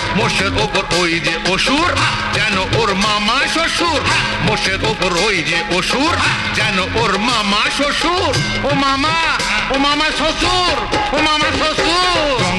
মোষের ওপর ওই যে অসুর, যেন ওর মামা শ্বশুর। মোষের ওপর ওই যে অসুর, যেন ওর মামা শ্বশুর। ও মামা, ও মামা শ্বশুর, ও মামা শ্বশুর।